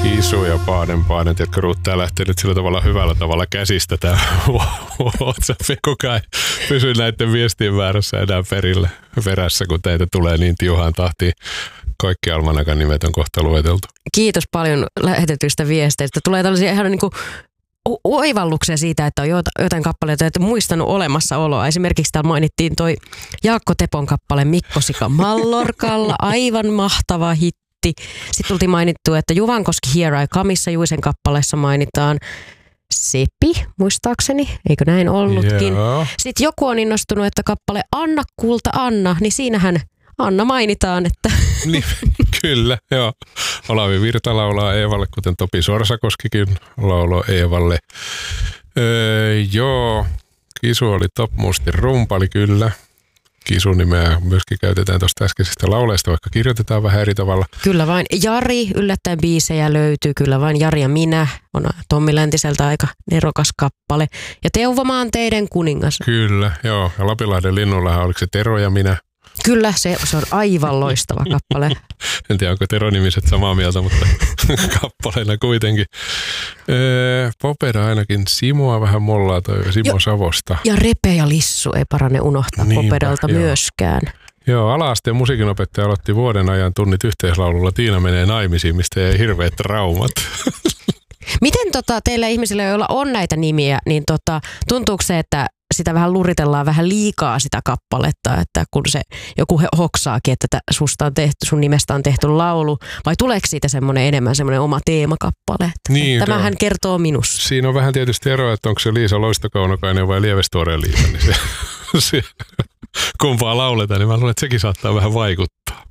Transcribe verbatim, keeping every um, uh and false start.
Kisu ja Paaden Paaden, tiedätkö, Ruut, lähtee nyt sillä tavalla hyvällä tavalla käsistä tämä WhatsApp, koko ajan pysyy näiden viestien väärässä enää perille perässä, kun teitä tulee niin tiuhaan tahtiin. Kaikki Almanakan nimet on kohta lueteltu. Kiitos paljon lähetetyistä viesteistä. Tulee tällaisia ihan niin kuin oivalluksia siitä, että on jotain kappaleita, että muistanut olemassaoloa. Esimerkiksi täällä mainittiin toi Jaakko Tepon kappale Mikkosika Mallorkalla, aivan mahtava hitti. Sitten tultiin mainittu, että Juvankoski Here I Comeissa Juisen kappaleessa mainitaan Sepi, muistaakseni, eikö näin ollutkin. Joo. Sitten joku on innostunut, että kappale Anna Kulta Anna, niin siinähän Anna mainitaan, että... Niin, kyllä, joo. Olavi Virta laulaa Eevalle, kuten Topi Sorsakoskikin lauloi Eevalle. Öö, joo, Kisu oli Top Mustin rumpali, kyllä. Kisun nimeä myöskin käytetään tuosta äskeisestä lauleista, vaikka kirjoitetaan vähän eri tavalla. Kyllä vain. Jari, yllättäen biisejä löytyy, kyllä vain. Jari ja minä on Tommi Läntiseltä aika nerokas kappale. Ja Teuvo Maanteiden kuningas. Kyllä, joo. Ja Lapinlahden linnullahan oliko se Tero ja minä? Kyllä, se, se on aivan loistava kappale. En tiedä, onko Tero-nimiset samaa mieltä, mutta kappaleina kuitenkin. Öö, Popeda ainakin Simoa vähän mollaa toi Simo jo, Savosta. Ja Repe ja Lissu ei parane unohtaa Niinpä, Popedalta joo. myöskään. Joo, ala-asteen musiikinopettaja aloitti vuoden ajan tunnit yhteislaululla Tiina menee naimisiin, mistä jäi hirveät traumat. Miten tota, teillä ihmisillä, joilla on näitä nimiä, niin tota, tuntuuko se, että sitä vähän luritellaan vähän liikaa sitä kappaletta, että kun se joku hoksaakin, että susta on tehty, sun nimestä on tehty laulu, vai tuleeko siitä semmoinen enemmän semmoinen oma teemakappale? Että niin, tämähän kertoo minusta. Siinä on vähän tietysti eroa, että onko se Liisa Loistokaunokainen vai Lievestuoreen Liisa, niin se, se, kumpaa lauletaan, niin mä luulen, että sekin saattaa vähän vaikuttaa.